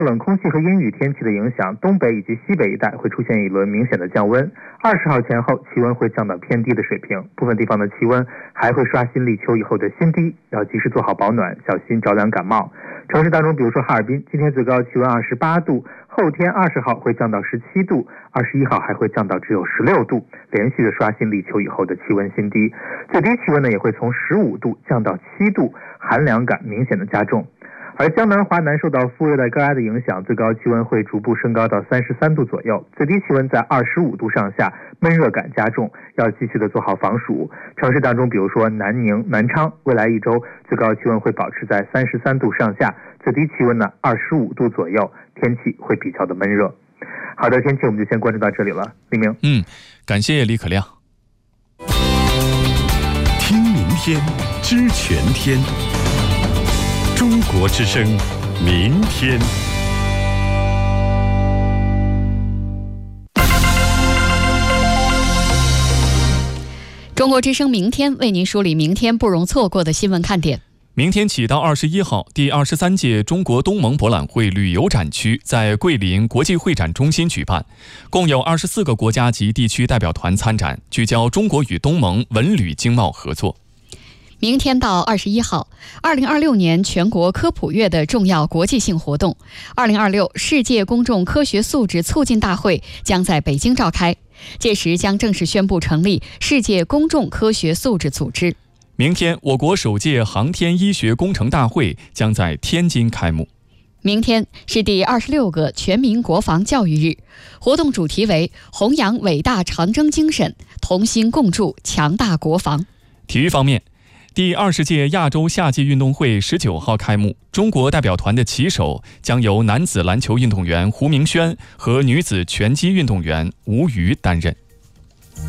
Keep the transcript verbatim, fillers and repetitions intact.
冷空气和阴雨天气的影响，东北以及西北一带会出现一轮明显的降温。二十号前后，气温会降到偏低的水平，部分地方的气温还会刷新立秋以后的新低，要及时做好保暖，小心着凉感冒。城市当中，比如说哈尔滨，今天最高气温二十八度，后天二十号会降到十七度，二十一号还会降到只有十六度，连续的刷新立秋以后的气温新低。最低气温呢也会从十五度降到七度，寒凉感明显的加重。而江南、华南受到副热带高压的影响，最高气温会逐步升高到三十三度左右，最低气温在二十五度上下，闷热感加重，要继续的做好防暑。城市当中，比如说南宁、南昌，未来一周最高气温会保持在三十三度上下，最低气温呢二十五度左右，天气会比较的闷热。好的，天气我们就先关注到这里了。黎明， 嗯，感谢李可亮。 听明天，知全天。中国之声，明天。 中国之声明天为您梳理明天不容错过的新闻看点。 明天起到二十一号，第二十三届中国东盟博览会旅游展区在桂林国际会展中心举办，共有二十四个国家及地区代表团参展，聚焦中国与东盟文旅经贸合作。 明天到二十一号，二零二六年全国科普月的重要国际性活动——二零二六世界公众科学素质促进大会将在北京召开，届时将正式宣布成立世界公众科学素质组织。 明天，我国首届航天医学工程大会将在天津开幕。 明天是第二十六个全民国防教育日，活动主题为弘扬伟大长征精神，同心共筑强大国防。 体育方面，第二十届亚洲夏季运动会十九号开幕，中国代表团的旗手将由男子篮球运动员胡明轩和女子拳击运动员吴瑜担任。